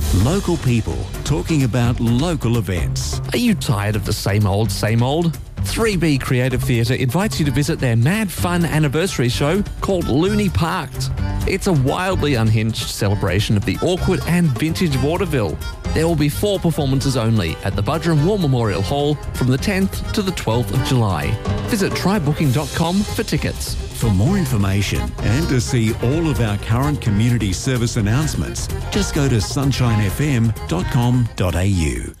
Local people talking about local events. Are you tired of the same old, same old? 3B Creative Theatre invites you to visit their mad fun anniversary show called Looney Parked. It's a wildly unhinged celebration of the awkward and vintage vaudeville. There will be 4 performances only at the Budgerum War Memorial Hall from the 10th to the 12th of July. Visit trybooking.com for tickets. For more information and to see all of our current community service announcements, just go to sunshinefm.com.au.